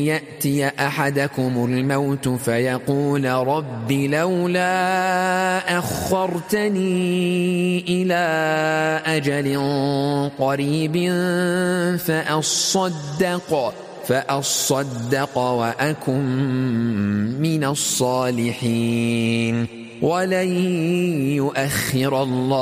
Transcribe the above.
يأتي أحدكم الموت فيقول رب لولا أخرتني إلى أجل قريب فأصدق وأكن من الصالحين ولن يؤخر الله